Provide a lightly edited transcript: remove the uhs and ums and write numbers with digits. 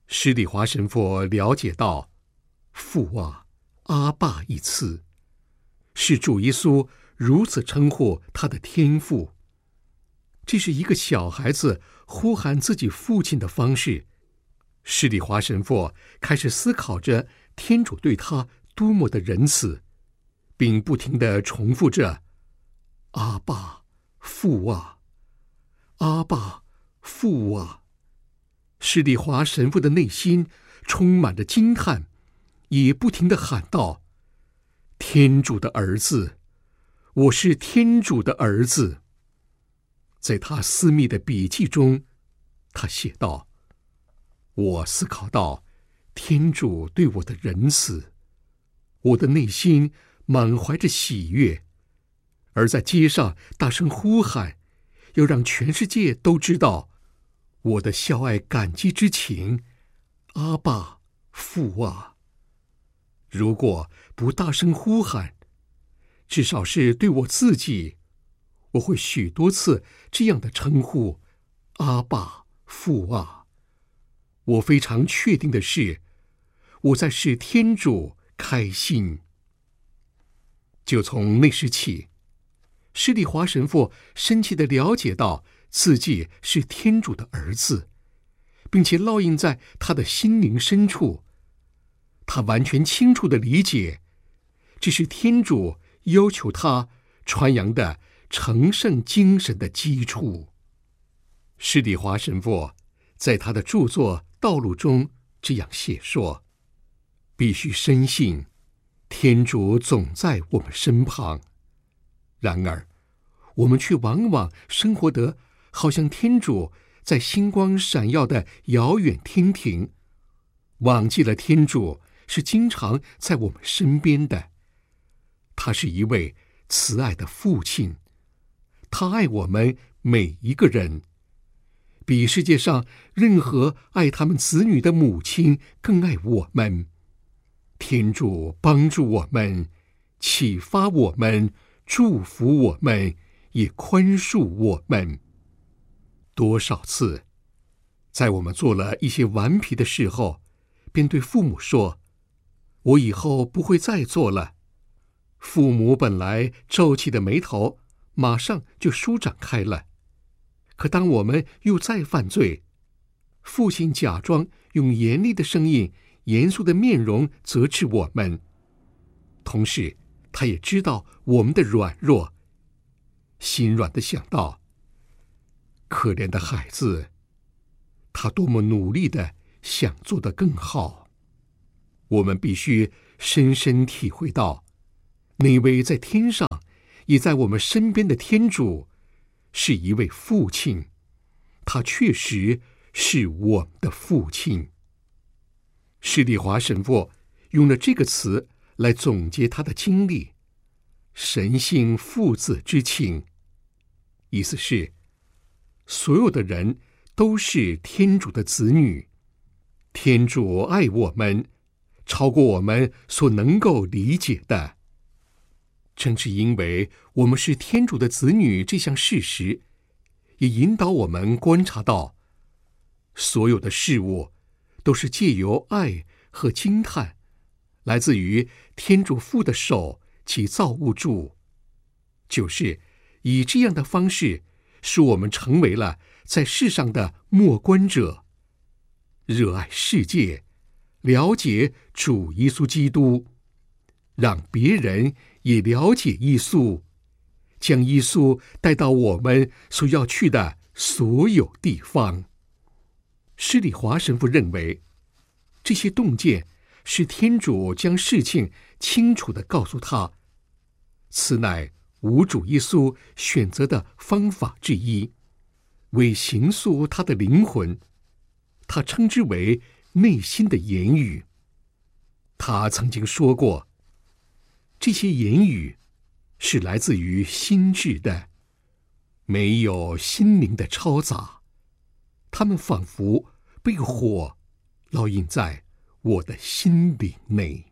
施礼华神父了解到，父啊，阿爸一词，是主耶稣如此称呼他的天父。这是一个小孩子呼喊自己父亲的方式。施礼华神父开始思考着天主对他多么的仁慈，并不停地重复着阿爸父啊，阿爸父啊。施礼华神父的内心充满着惊叹，也不停地喊道：天主的儿子，我是天主的儿子。在他私密的笔记中，他写道：我思考到天主对我的仁慈，我的内心满怀着喜悦，而在街上大声呼喊，要让全世界都知道我的孝爱感激之情，阿爸父啊。如果不大声呼喊，至少是对我自己，我会许多次这样的称呼阿爸父啊。我非常确定的是，我在使天主开心。就从那时起，施礼华神父深切地了解到自己是天主的儿子，并且烙印在他的心灵深处。他完全清楚地理解，这是天主要求他传扬的成圣精神的基础。施礼华神父在他的著作《道路》中这样写说：必须深信天主总在我们身旁，然而我们却往往生活得好像天主在星光闪耀的遥远天庭，忘记了天主是经常在我们身边的。他是一位慈爱的父亲，他爱我们每一个人，比世界上任何爱他们子女的母亲更爱我们。天主帮助我们，启发我们，祝福我们，也宽恕我们。多少次，在我们做了一些顽皮的事后，便对父母说：我以后不会再做了。父母本来皱起的眉头马上就舒展开了。可当我们又再犯罪，父亲假装用严厉的声音、严肃的面容责斥我们，同时他也知道我们的软弱，心软地想到，可怜的孩子，他多么努力地想做得更好。我们必须深深体会到，那位在天上也在我们身边的天主是一位父亲，他确实是我们的父亲。施礼华神父用了这个词来总结他的经历：神性父子之情。意思是，所有的人都是天主的子女，天主爱我们，超过我们所能够理解的。正是因为我们是天主的子女这项事实，也引导我们观察到，所有的事物都是借由爱和惊叹，来自于天主父的手及造物主。就是以这样的方式，使我们成为了在世上的默观者，热爱世界，了解主耶稣基督，让别人也了解耶稣，将耶稣带到我们所要去的所有地方。施礼华神父认为，这些洞见是天主将事情清楚地告诉他，此乃无主耶稣选择的方法之一，为形塑他的灵魂，他称之为内心的言语。他曾经说过，这些言语是来自于心智的，没有心灵的嘈杂，它们仿佛被火烙印在我的心灵内。